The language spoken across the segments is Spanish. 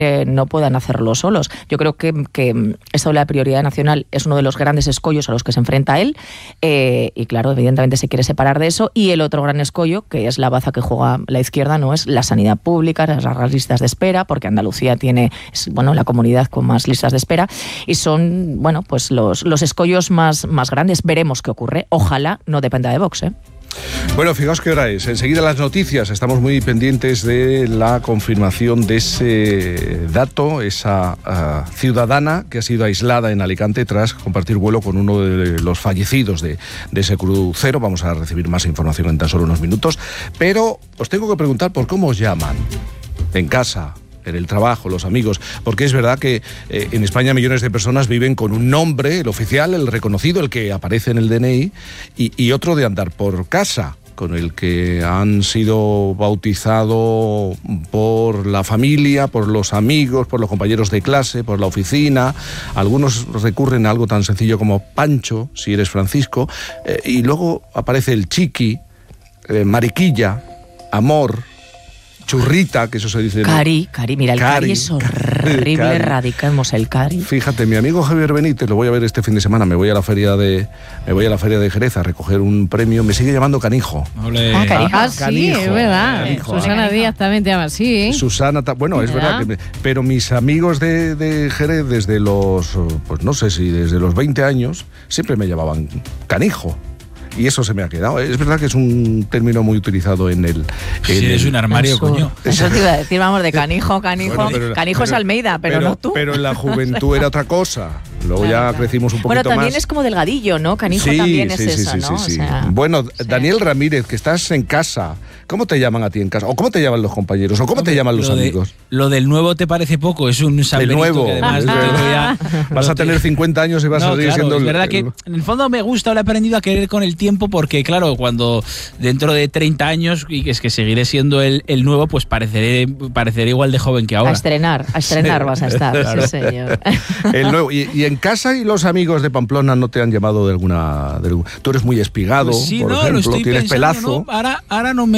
no puedan hacerlo solos. Yo creo que esta ola de prioridad nacional es uno de los grandes escollos a los que se enfrenta él, y claro, evidentemente se quiere separar de eso, y el otro gran escollo, que es la baza que juega la izquierda, no es la sanidad pública, las listas de espera, porque Andalucía es la comunidad con más listas de espera, y son pues los escollos más grandes. Veremos qué ocurre. Ojalá no dependa de Vox, ¿eh? Bueno, fijaos qué hora es. Enseguida las noticias. Estamos muy pendientes de la confirmación de ese dato, esa ciudadana que ha sido aislada en Alicante tras compartir vuelo con uno de los fallecidos de ese crucero. Vamos a recibir más información en tan solo unos minutos. Pero os tengo que preguntar por cómo os llaman en casa, en el trabajo, los amigos, porque es verdad que en España millones de personas viven con un nombre, el oficial, el reconocido, el que aparece en el DNI, y otro de andar por casa, con el que han sido bautizados por la familia, por los amigos, por los compañeros de clase, por la oficina. Algunos recurren a algo tan sencillo como Pancho, si eres Francisco, y luego aparece el Chiqui, Mariquilla, Amor, Churrita, que eso se dice. Cari, mira, el Cari es horrible, Cari. Erradicamos el Cari. Fíjate, mi amigo Javier Benítez, lo voy a ver este fin de semana, me voy a la feria de Jerez a recoger un premio, me sigue llamando Canijo. Sí, es verdad. Canijo. Susana Díaz también te llama así. Susana, es verdad, pero mis amigos de Jerez desde los, pues no sé si desde los 20 años, siempre me llamaban Canijo. Y eso se me ha quedado. Es verdad que es un término muy utilizado en el... es un armario, coño. Eso te iba a decir, vamos, de canijo. Bueno, Canijo es Almeida, pero no tú. Pero en la juventud era otra cosa. Luego ya crecimos un poquito más. Bueno, también es como delgadillo, ¿no? Canijo también es eso, ¿no? Sí. O sea, bueno, Daniel Ramírez, que estás en casa, ¿cómo te llaman a ti en casa? ¿O cómo te llaman los compañeros? ¿O cómo te llaman los amigos? Lo del nuevo te parece poco, es un San Benito nuevo, que además vas a tener 50 años y vas a seguir siendo... Es verdad que en el fondo me gusta, lo he aprendido a querer con el tiempo, porque claro, cuando dentro de 30 años, y es que seguiré siendo el nuevo, pues pareceré igual de joven que ahora. A estrenar vas a estar, claro. Sí, señor. El nuevo. ¿Y en casa y los amigos de Pamplona no te han llamado de alguna... Tú eres muy espigado, pues sí, por ejemplo, lo estoy tienes pensando, pelazo. Ahora no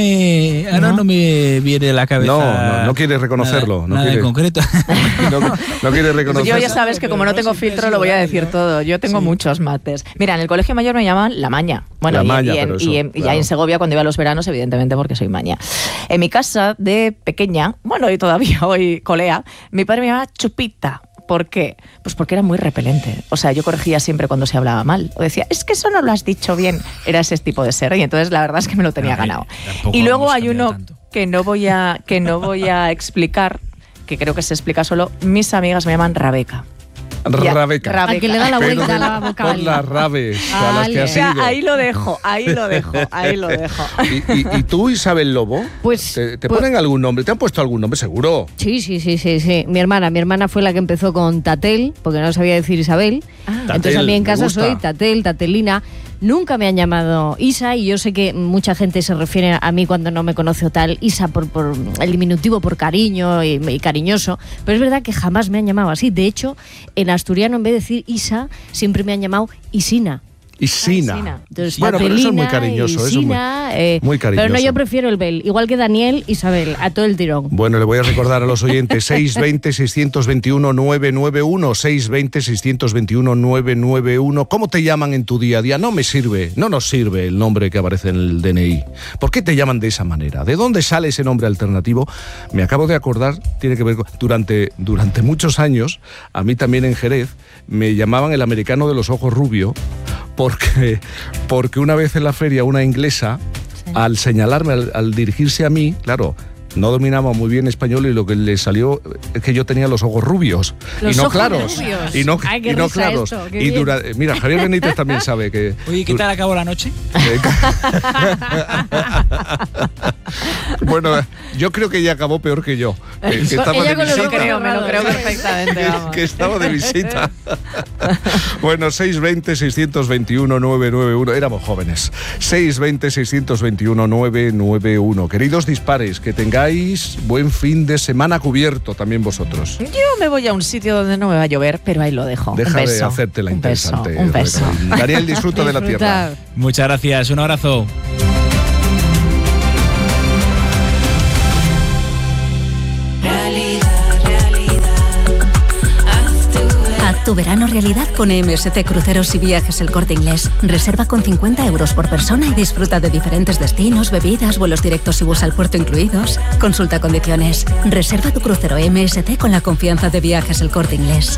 me viene a la cabeza. No quieres reconocerlo. Nada en concreto. No quieres reconocerlo. Yo ya sabes que como no tengo filtro lo voy a decir todo. Yo tengo muchos mates. Mira, en el colegio mayor me llaman La Maña. Bueno, y en Segovia cuando iba a los veranos, evidentemente, porque soy maña. En mi casa de pequeña, y todavía hoy colea, mi padre me llamaba Chupita. ¿Por qué? Pues porque era muy repelente. O sea, yo corregía siempre cuando se hablaba mal. O decía, es que eso no lo has dicho bien. Era ese tipo de ser. Y entonces la verdad es que me lo tenía ganado. Y luego hay uno que no voy a explicar, que creo que se explica solo. Mis amigas me llaman Rabeca. Rabeca. Al que le da la vuelta a la boca. Por las rabes a las que has ido. Ahí lo dejo. ¿Y tú, Isabel Lobo? Pues ¿Te ponen algún nombre? ¿Te han puesto algún nombre, seguro? Sí. Mi hermana fue la que empezó con Tatel, porque no sabía decir Isabel. Entonces a mí en casa soy Tatel, Tatelina. Nunca me han llamado Isa, y yo sé que mucha gente se refiere a mí cuando no me conoce o tal, Isa por el diminutivo, por cariño y cariñoso, pero es verdad que jamás me han llamado así. De hecho, en asturiano, en vez de decir Isa, siempre me han llamado Isina. Isina. Entonces, bueno, pero eso es muy cariñoso. Isina, muy cariñoso. Pero no, yo prefiero el Bel. Igual que Daniel, Isabel, a todo el tirón. Bueno, le voy a recordar a los oyentes, 620-621-991, 620-621-991. ¿Cómo te llaman en tu día a día? No nos sirve el nombre que aparece en el DNI. ¿Por qué te llaman de esa manera? ¿De dónde sale ese nombre alternativo? Me acabo de acordar, tiene que ver con... Durante muchos años, a mí también en Jerez, me llamaban el americano de los ojos rubio, porque una vez en la feria una inglesa, al señalarme, al dirigirse a mí, claro, no dominaba muy bien español, y lo que le salió es que yo tenía los ojos rubios y no claros. Y no claros. Mira, Javier Benítez también sabe que... Oye, ¿qué tal acabó la noche? Bueno, yo creo que ella acabó peor que yo. Que estaba de visita. Me lo creo perfectamente. Que estaba de visita. Bueno, 620-621-991. Éramos jóvenes. 620-621-991. Queridos dispares, que tengáis buen fin de semana cubierto también vosotros. Yo me voy a un sitio donde no me va a llover, pero ahí lo dejo. Deja de hacerte la interesante. Un beso. Daniel, disfruta de la tierra. Muchas gracias, un abrazo. tu verano realidad con MSC Cruceros y Viajes El Corte Inglés. Reserva con 50 euros por persona y disfruta de diferentes destinos, bebidas, vuelos directos y bus al puerto incluidos. Consulta condiciones. Reserva tu crucero MSC con la confianza de Viajes El Corte Inglés.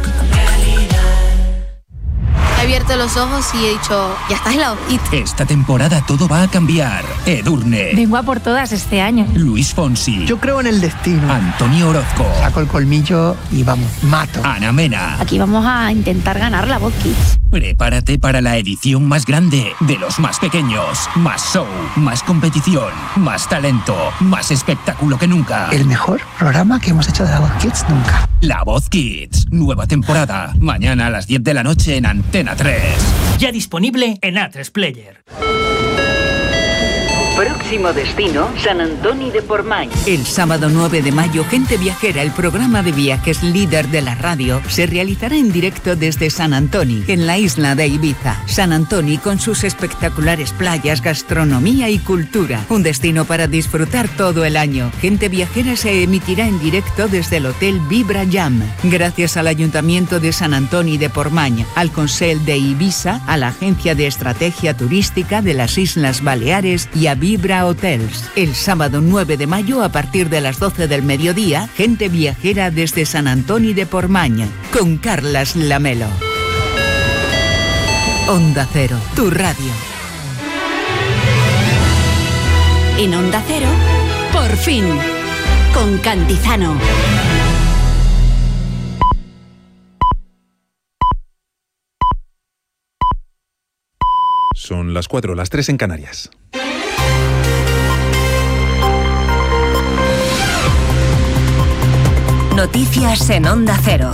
He abierto los ojos y he dicho, ya estás helado. Esta temporada todo va a cambiar. Edurne. Vengo a por todas este año. Luis Fonsi. Yo creo en el destino. Antonio Orozco. Saco el colmillo y vamos, mato. Ana Mena. Aquí vamos a intentar ganar la Voz Kids. Prepárate para la edición más grande de los más pequeños. Más show, más competición, más talento, más espectáculo que nunca. El mejor programa que hemos hecho de la Voz Kids nunca. La Voz Kids, nueva temporada. Mañana a las 10 de la noche en Antena 3. Ya disponible en A3 Player. Próximo destino, San Antoni de Portmany. El sábado 9 de mayo, Gente Viajera, el programa de viajes líder de la radio, se realizará en directo desde San Antoni, en la isla de Ibiza. San Antoni con sus espectaculares playas, gastronomía y cultura. Un destino para disfrutar todo el año. Gente Viajera se emitirá en directo desde el Hotel Vibra Jam. Gracias al Ayuntamiento de San Antoni de Portmany, al Consell de Ibiza, a la Agencia de Estrategia Turística de las Islas Baleares y a Vibra Hotels. El sábado 9 de mayo a partir de las 12 del mediodía, Gente Viajera desde San Antoni de Portmany, con Carlas Lamelo. Onda Cero, tu radio. En Onda Cero, por fin, con Cantizano. Son las 4, las 3 en Canarias. Noticias en Onda Cero.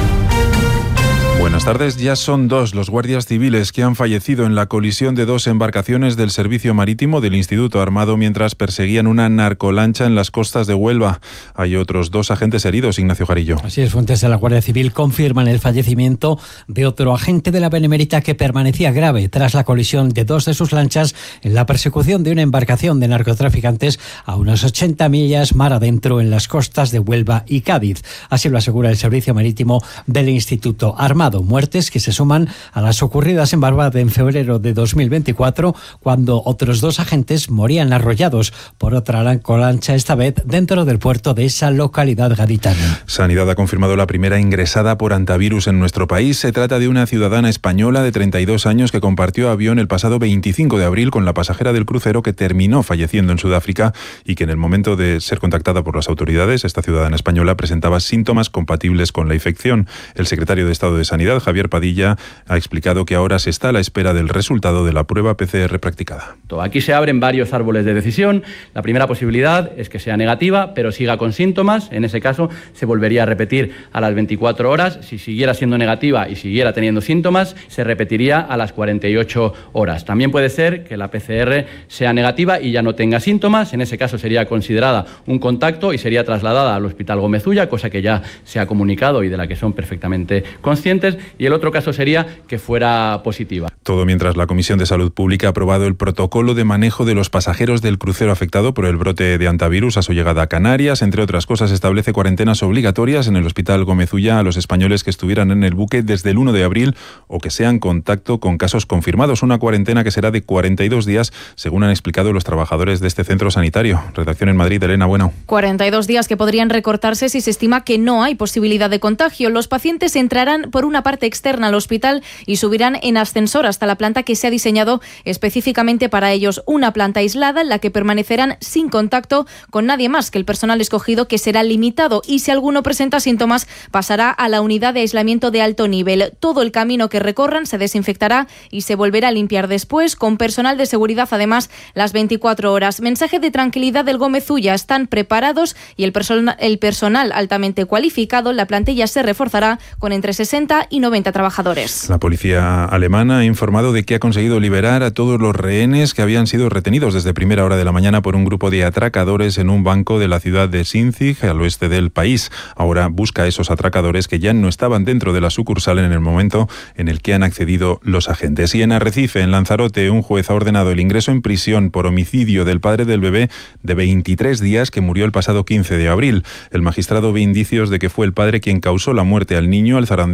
Buenas tardes. Ya son 2 los guardias civiles que han fallecido en la colisión de 2 embarcaciones del Servicio Marítimo del Instituto Armado mientras perseguían una narcolancha en las costas de Huelva. Hay otros 2 agentes heridos, Ignacio Jarillo. Así es, fuentes de la Guardia Civil confirman el fallecimiento de otro agente de la Benemérita que permanecía grave tras la colisión de 2 de sus lanchas en la persecución de una embarcación de narcotraficantes a unas 80 millas mar adentro en las costas de Huelva y Cádiz. Así lo asegura el Servicio Marítimo del Instituto Armado. Muertes que se suman a las ocurridas en Barbate en febrero de 2024, cuando otros 2 agentes morían arrollados por otra narcolancha, esta vez dentro del puerto de esa localidad gaditana. Sanidad ha confirmado la primera ingresada por antivirus en nuestro país. Se trata de una ciudadana española de 32 años que compartió avión el pasado 25 de abril con la pasajera del crucero que terminó falleciendo en Sudáfrica y que en el momento de ser contactada por las autoridades, esta ciudadana española presentaba síntomas compatibles con la infección. El secretario de Estado de Sanidad, Javier Padilla, ha explicado que ahora se está a la espera del resultado de la prueba PCR practicada. Aquí se abren varios árboles de decisión. La primera posibilidad es que sea negativa, pero siga con síntomas. En ese caso, se volvería a repetir a las 24 horas. Si siguiera siendo negativa y siguiera teniendo síntomas, se repetiría a las 48 horas. También puede ser que la PCR sea negativa y ya no tenga síntomas. En ese caso, sería considerada un contacto y sería trasladada al Hospital Gómez Ulla, cosa que ya se ha comunicado y de la que son perfectamente conscientes. Y el otro caso sería que fuera positiva. Todo mientras la Comisión de Salud Pública ha aprobado el protocolo de manejo de los pasajeros del crucero afectado por el brote de antivirus a su llegada a Canarias. Entre otras cosas, establece cuarentenas obligatorias en el Hospital Gómez Ulla a los españoles que estuvieran en el buque desde el 1 de abril o que sean contacto con casos confirmados. Una cuarentena que será de 42 días, según han explicado los trabajadores de este centro sanitario. Redacción en Madrid, Elena Bueno. 42 días que podrían recortarse si se estima que no hay posibilidad de contagio. Los pacientes entrarán por una parte externa al hospital y subirán en ascensor hasta la planta que se ha diseñado específicamente para ellos, una planta aislada en la que permanecerán sin contacto con nadie más que el personal escogido, que será limitado, y si alguno presenta síntomas pasará a la unidad de aislamiento de alto nivel. Todo el camino que recorran se desinfectará y se volverá a limpiar después, con personal de seguridad además las 24 horas. Mensaje de tranquilidad del Gómez Ulla: están preparados y el personal altamente cualificado. La plantilla se reforzará con entre 60 y 90 trabajadores. La policía alemana ha informado de que ha conseguido liberar a todos los rehenes que habían sido retenidos desde primera hora de la mañana por un grupo de atracadores en un banco de la ciudad de Sinzig, al oeste del país. Ahora busca a esos atracadores que ya no estaban dentro de la sucursal en el momento en el que han accedido los agentes. Y en Arrecife, en Lanzarote, un juez ha ordenado el ingreso en prisión por homicidio del padre del bebé de 23 días que murió el pasado 15 de abril. El magistrado ve indicios de que fue el padre quien causó la muerte al niño al zarandearlo con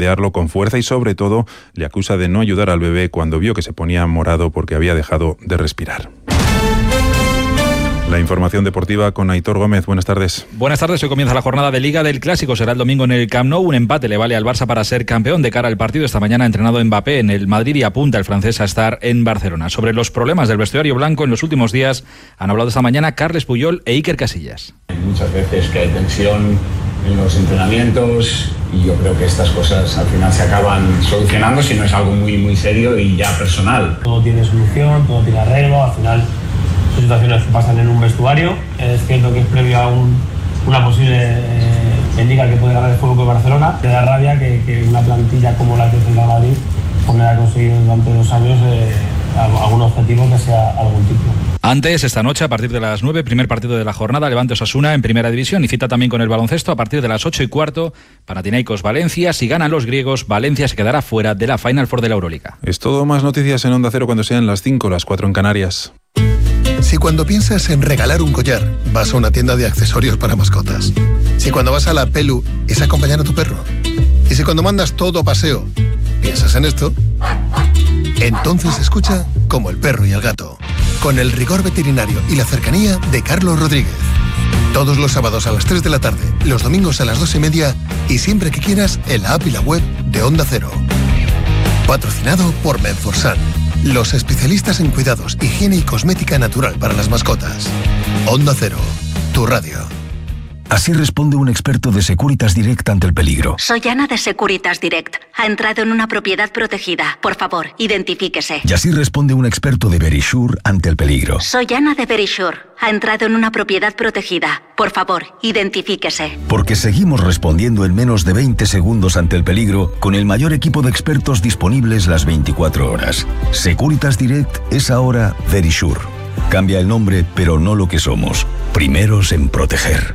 con fuerza y sobre todo le acusa de no ayudar al bebé cuando vio que se ponía morado porque había dejado de respirar. La información deportiva con Aitor Gómez. Buenas tardes. Buenas tardes. Hoy comienza la jornada de Liga del Clásico. Será el domingo en el Camp Nou. Un empate le vale al Barça para ser campeón de cara al partido. Esta mañana ha entrenado Mbappé en el Madrid y apunta el francés a estar en Barcelona. Sobre los problemas del vestuario blanco en los últimos días han hablado esta mañana Carles Puyol e Iker Casillas. Hay muchas veces que hay tensión en los entrenamientos y yo creo que estas cosas al final se acaban solucionando si no es algo muy serio y ya personal. Todo tiene solución, todo tiene arreglo. Al final situaciones que pasan en un vestuario. Es cierto que es previo a una posible liga que puede ganar el Fútbol Club Barcelona. Te da rabia que una plantilla como la que tiene el Madrid pues no haya conseguido durante 2 años algún objetivo que sea algún tipo. Antes, esta noche, a partir de las 9, primer partido de la jornada, Levante Osasuna en Primera División y cita también con el baloncesto a partir de las 8:15, Panathinaikos Valencia. Si ganan los griegos, Valencia se quedará fuera de la Final Four de la Euroliga. Es todo. Más noticias en Onda Cero cuando sean las 5, las 4 en Canarias. Si cuando piensas en regalar un collar, vas a una tienda de accesorios para mascotas. Si cuando vas a la Pelu es acompañar a tu perro. Y si cuando mandas todo a paseo, piensas en esto, entonces escucha Como el perro y el gato, con el rigor veterinario y la cercanía de Carlos Rodríguez. Todos los sábados a las 3 de la tarde, los domingos a las 2:30 y siempre que quieras en la app y la web de Onda Cero. Patrocinado por Menforsan, los especialistas en cuidados, higiene y cosmética natural para las mascotas. Onda Cero, tu radio. Así responde un experto de Securitas Direct ante el peligro. Soy Ana de Securitas Direct. Ha entrado en una propiedad protegida. Por favor, identifíquese. Y así responde un experto de Verisure ante el peligro. Soy Ana de Verisure. Ha entrado en una propiedad protegida. Por favor, identifíquese. Porque seguimos respondiendo en menos de 20 segundos ante el peligro con el mayor equipo de expertos disponibles las 24 horas. Securitas Direct es ahora Verisure. Cambia el nombre, pero no lo que somos. Primeros en proteger.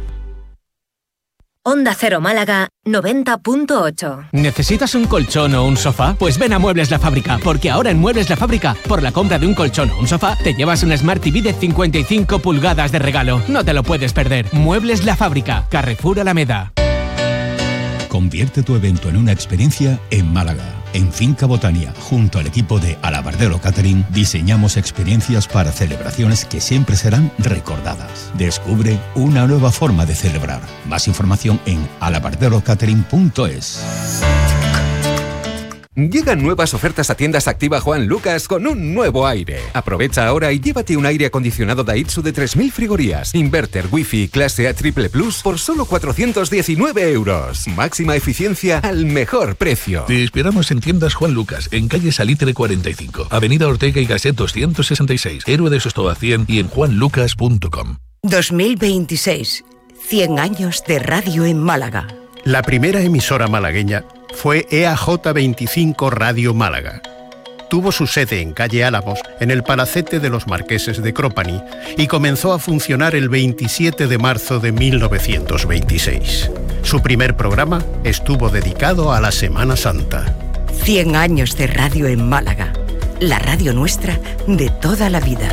Onda Cero Málaga 90.8. ¿Necesitas un colchón o un sofá? Pues ven a Muebles La Fábrica, porque ahora en Muebles La Fábrica, por la compra de un colchón o un sofá, te llevas un Smart TV de 55 pulgadas de regalo. No te lo puedes perder. Muebles La Fábrica, Carrefour Alameda. Convierte tu evento en una experiencia en Málaga. En Finca Botania, junto al equipo de Alabardero Catering, diseñamos experiencias para celebraciones que siempre serán recordadas. Descubre una nueva forma de celebrar. Más información en alabarderocatering.es. Llegan nuevas ofertas a Tiendas Activa Juan Lucas con un nuevo aire. Aprovecha ahora y llévate un aire acondicionado Daitsu de 3.000 frigorías, inverter Wi-Fi clase A Triple Plus por solo 419 euros. Máxima eficiencia al mejor precio. Te esperamos en Tiendas Juan Lucas, en calle Salitre 45, avenida Ortega y Gasset 266, Héroe de Sostoa 100 y en juanlucas.com. 2026, 100 años de radio en Málaga. La primera emisora malagueña fue EAJ 25 Radio Málaga. Tuvo su sede en calle Álamos, en el Palacete de los Marqueses de Cropani, y comenzó a funcionar el 27 de marzo de 1926. Su primer programa estuvo dedicado a la Semana Santa. 100 años de radio en Málaga. La radio nuestra de toda la vida.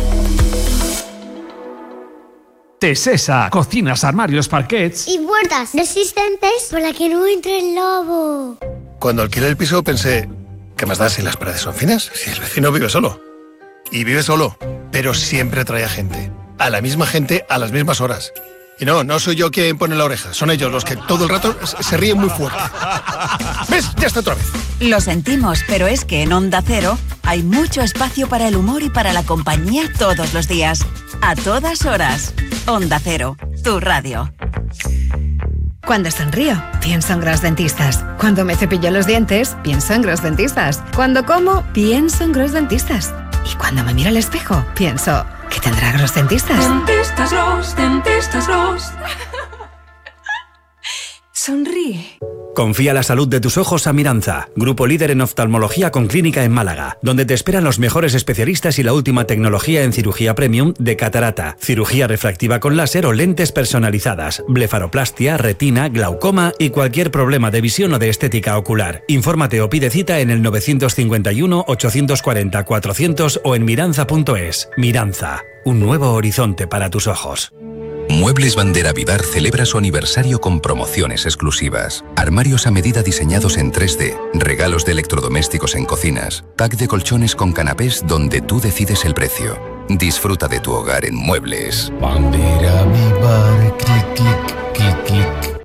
Tesesa, cocinas, armarios, parquets y puertas resistentes para que no entre el lobo. Cuando alquilé el piso pensé, ¿qué más da si las paredes son finas? Si el vecino vive solo. Y vive solo, pero siempre trae a gente. A la misma gente, a las mismas horas. Y no soy yo quien pone la oreja, son ellos los que todo el rato se ríen muy fuerte. ¿Ves? Ya está otra vez. Lo sentimos, pero es que en Onda Cero hay mucho espacio para el humor y para la compañía todos los días. A todas horas. Onda Cero, tu radio. Cuando sonrío, pienso en Gros Dentistas. Cuando me cepillo los dientes, pienso en Gros Dentistas. Cuando como, pienso en Gros Dentistas. Y cuando me miro al espejo, pienso, ¿qué tendrá Gros Dentistas? Dentistas Gros, Dentistas Gros. Sonríe. Confía la salud de tus ojos a Miranza, grupo líder en oftalmología con clínica en Málaga, donde te esperan los mejores especialistas y la última tecnología en cirugía premium de catarata, cirugía refractiva con láser o lentes personalizadas, blefaroplastia, retina, glaucoma y cualquier problema de visión o de estética ocular. Infórmate o pide cita en el 951 840 400 o en miranza.es. Miranza, un nuevo horizonte para tus ojos. Muebles Bandera Vivar celebra su aniversario con promociones exclusivas. Armarios a medida diseñados en 3D, regalos de electrodomésticos en cocinas, pack de colchones con canapés donde tú decides el precio. Disfruta de tu hogar en Muebles Bandera Vivar, clic, clic, clic, clic.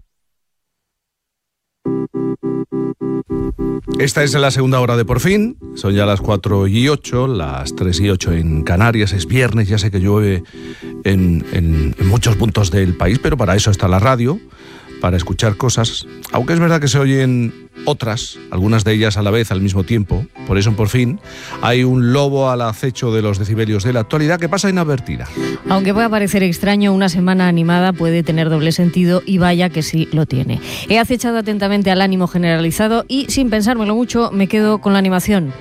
Esta es la segunda hora de Por Fin. Son ya las 4:08, las 3:08 en Canarias. Es viernes, ya sé que llueve en muchos puntos del país, pero para eso está la radio, para escuchar cosas. Aunque es verdad que se oyen otras, algunas de ellas a la vez, al mismo tiempo. Por eso en Por Fin hay un lobo al acecho de los decibelios de la actualidad que pasa inadvertida. Aunque pueda parecer extraño, una semana animada puede tener doble sentido, y vaya que sí lo tiene. He acechado atentamente al ánimo generalizado y, sin pensármelo mucho, me quedo con la animación.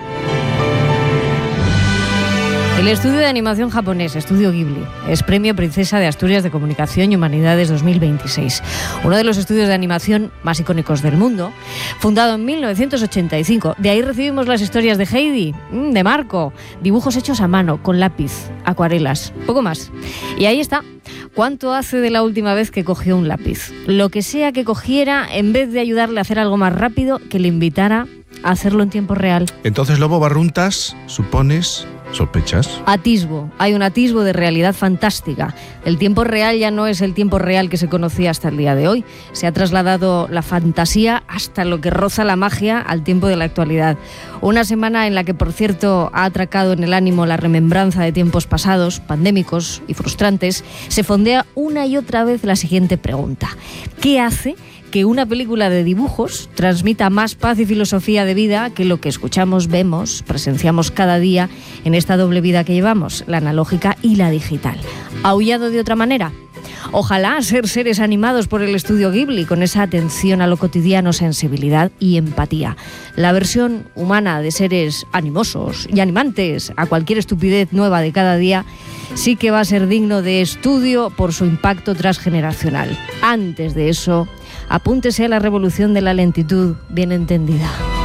El estudio de animación japonés, Estudio Ghibli, es Premio Princesa de Asturias de Comunicación y Humanidades 2026. Uno de los estudios de animación más icónicos del mundo, fundado en 1985. De ahí recibimos las historias de Heidi, de Marco, dibujos hechos a mano, con lápiz, acuarelas, poco más. Y ahí está. ¿Cuánto hace de la última vez que cogió un lápiz? Lo que sea que cogiera, en vez de ayudarle a hacer algo más rápido, que le invitara a hacerlo en tiempo real. Entonces, Lobo Barruntas, supones... ¿Sospechas? Atisbo. Hay un atisbo de realidad fantástica. El tiempo real ya no es el tiempo real que se conocía hasta el día de hoy. Se ha trasladado la fantasía hasta lo que roza la magia al tiempo de la actualidad. Una semana en la que, por cierto, ha atracado en el ánimo la remembranza de tiempos pasados, pandémicos y frustrantes, se fondea una y otra vez la siguiente pregunta. ¿Qué hace que una película de dibujos transmita más paz y filosofía de vida que lo que escuchamos, vemos, presenciamos cada día en esta doble vida que llevamos, la analógica y la digital? ¿Aullado de otra manera? Ojalá ser seres animados por el estudio Ghibli, con esa atención a lo cotidiano, sensibilidad y empatía. La versión humana de seres animosos y animantes a cualquier estupidez nueva de cada día sí que va a ser digno de estudio por su impacto transgeneracional. Antes de eso, apúntese a la revolución de la lentitud bien entendida.